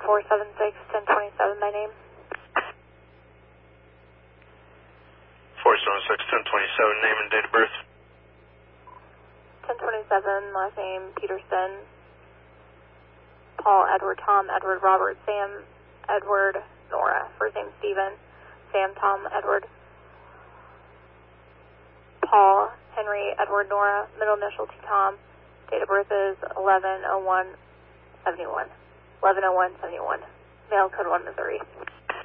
476-1027 by name. 476-1027, name and date of birth. 1027, last name Peterson. Paul, Edward, Tom, Edward, Robert, Sam, Edward, Nora. First name Stephen. Sam, Tom, Edward. Paul, Henry, Edward, Nora. Middle initial T, Tom. Date of birth is 11/01/71. 11/01/71. Mail code 1 Missouri.